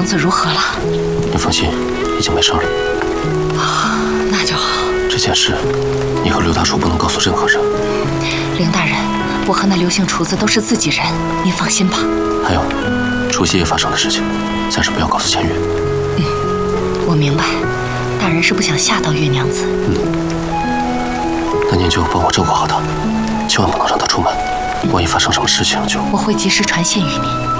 娘子如何了？ 你放心，已经没事了。 啊，那就好。 这件事，你和刘大厨不能告诉任何人。 凌大人，我和那刘姓厨子都是自己人，您放心吧。 还有，除夕夜发生的事情，暂时不要告诉千月。 我明白，大人是不想吓到月娘子。 那您就帮我照顾好她，千万不能让她出门，万一发生什么事情就…… 我会及时传信于您。